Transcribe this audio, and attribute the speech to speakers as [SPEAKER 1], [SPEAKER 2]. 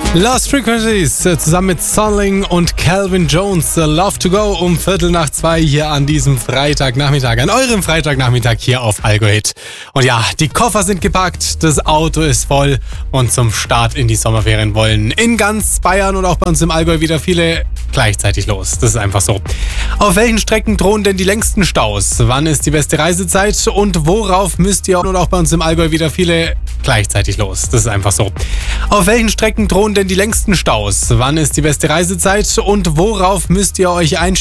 [SPEAKER 1] Lost Frequencies zusammen mit Sonling und Calvin Jones. Love to Go um 1:45 hier an diesem Freitagnachmittag, an eurem Freitagnachmittag hier auf Allgäu Hit. Und ja, die Koffer sind gepackt, das Auto ist voll und zum Start in die Sommerferien wollen in ganz Bayern und auch bei uns im Allgäu wieder viele gleichzeitig los. Das ist einfach so. Auf welchen Strecken drohen denn die längsten Staus? Wann ist die beste Reisezeit und worauf müsst ihr und auch bei uns im Allgäu wieder viele gleichzeitig los? Das ist einfach so. Auf welchen Strecken drohen denn die längsten Staus? Wann ist die beste Reisezeit und worauf müsst ihr euch einstellen?